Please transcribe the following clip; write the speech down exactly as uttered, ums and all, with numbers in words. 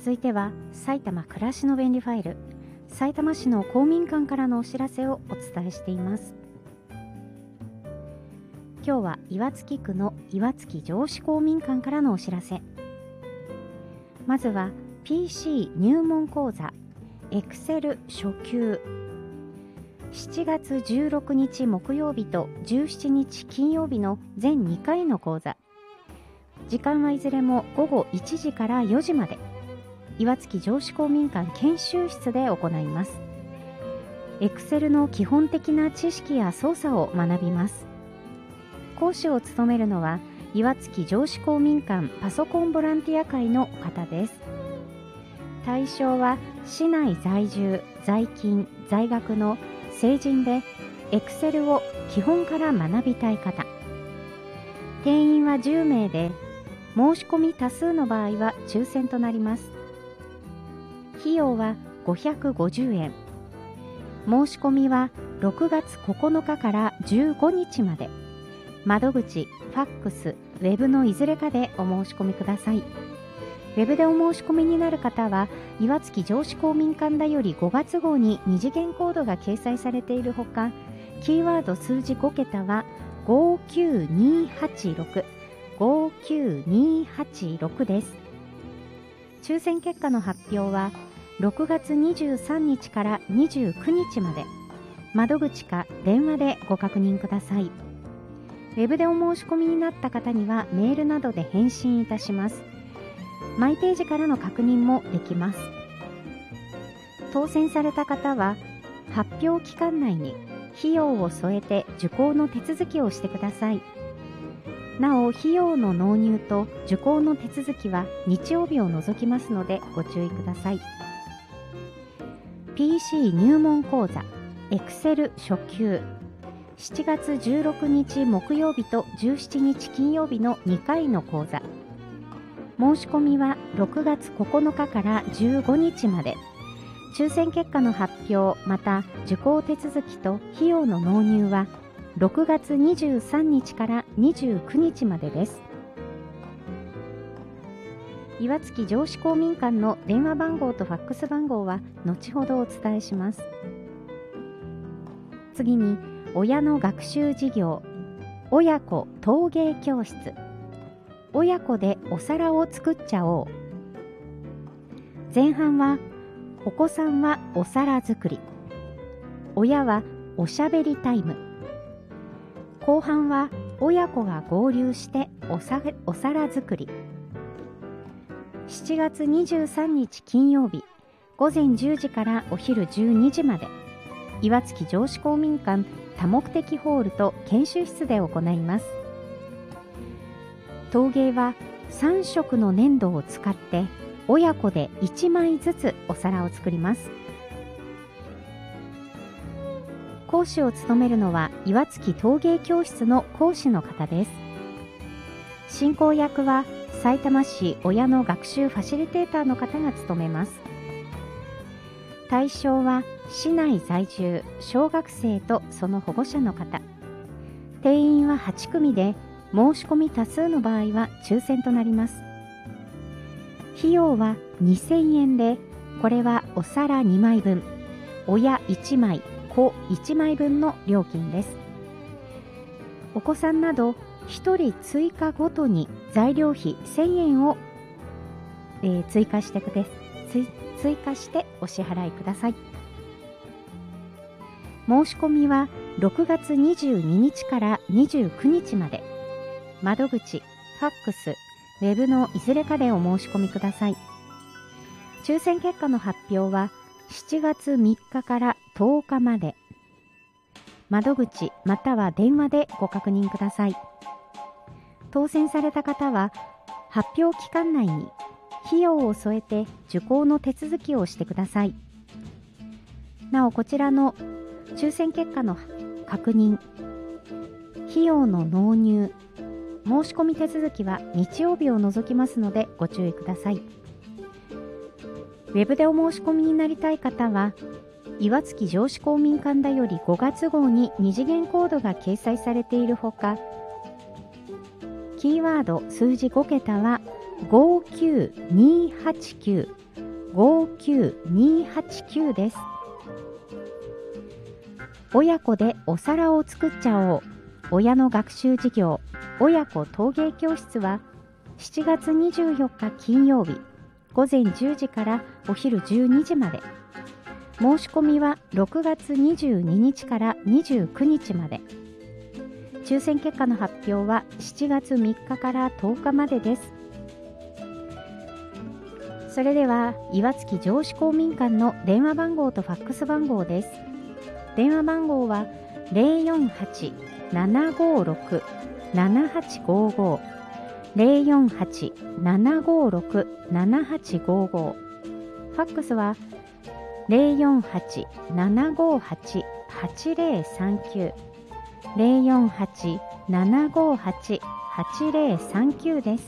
続いては埼玉暮らしの便利ファイル、さいたま市の公民館からのお知らせをお伝えしています。今日は岩槻区の岩槻城址公民館からのお知らせ。まずは ピーシー 入門講座 Excel 初級、しちがつじゅうろくにち木曜日とじゅうしちにち金曜日の全にかいの講座。時間はいずれもごごいちじからよじまで、岩槻城址公民館研修室で行います。Excel の基本的な知識や操作を学びます。講師を務めるのは岩槻城址公民館パソコンボランティア会の方です。対象は市内在住、在勤、在学の成人で Excel を基本から学びたい方。定員はじゅうめいで、申し込み多数の場合は抽選となります。費用はごひゃくごじゅうえん。申し込みはろくがつここのかからじゅうごにちまで。窓口、ファックス、ウェブのいずれかでお申し込みください。ウェブでお申し込みになる方は、岩槻城址公民館だよりごがつごうにに次元コードが掲載されているほか、キーワード数字ごけたはごきゅうにはちろく、ごきゅうにはちろくです。抽選結果の発表はろくがつにじゅうさんにちからにじゅうくにちまで、窓口か電話でご確認ください。ウェブでお申し込みになった方にはメールなどで返信いたします。マイページからの確認もできます。当選された方は発表期間内に費用を添えて受講の手続きをしてください。なお、費用の納入と受講の手続きは日曜日を除きますのでご注意ください。ピーシー 入門講座 Excel 初級、しちがつじゅうろくにち木曜日とじゅうしちにち金曜日のにかいの講座。申し込みはろくがつここのかからじゅうごにちまで。抽選結果の発表また受講手続きと費用の納入はろくがつにじゅうさんにちからにじゅうくにちまでです。岩槻城址公民館の電話番号とファックス番号は後ほどお伝えします。次に、親の学習事業、親子陶芸教室。親子でお皿を作っちゃおう。前半はお子さんはお皿作り、親はおしゃべりタイム。後半は親子が合流しておさお皿作り。しちがつにじゅうさんにち金曜日、ごぜんじゅうじからお昼じゅうにじまで、岩槻城址公民館多目的ホールと研修室で行います。陶芸はさんしょくの粘土を使って親子でいちまいずつお皿を作ります。講師を務めるのは岩槻陶芸教室の講師の方です。進行役はさいたま市親の学習ファシリテーターの方が務めます。対象は市内在住、小学生とその保護者の方。定員ははちくみで、申し込み多数の場合は抽選となります。費用はにせんえんで、これはお皿にまいぶん、親いちまい、子いちまいぶんの料金です。お子さんなどひとり追加ごとに材料費せんえんを、えー、追加してくだ追追加してお支払いください。申し込みはろくがつにじゅうににちからにじゅうくにちまで。窓口、ファックス、ウェブのいずれかでお申し込みください。抽選結果の発表はしちがつみっかからとおかまで。窓口または電話でご確認ください。当選された方は発表期間内に費用を添えて受講の手続きをしてください。なお、こちらの抽選結果の確認、費用の納入、申し込み手続きは日曜日を除きますのでご注意ください。ウェブでお申し込みになりたい方は、岩槻城址公民館だよりごがつごうにに次元コードが掲載されているほか、キーワード数字ごけたはごきゅうにはちきゅう、 ごきゅうにはちきゅうです。親子でお皿を作っちゃおう。親の学習授業、親子陶芸教室はしちがつにじゅうよっか金曜日、午前じゅうじからお昼じゅうにじまで。申し込みはろくがつにじゅうににちからにじゅうくにちまで。抽選結果の発表はしちがつみっかからとおかまでです。それでは岩槻城址公民館の電話番号とファックス番号です。電話番号は ゼロよんはち ななごろく ななはちごご ゼロよんはち ななごろく ななはちごご、ファックスはゼロよんはち ななごはち はちゼロさんきゅう ゼロよんはち ななごはち はちゼロさんきゅうです。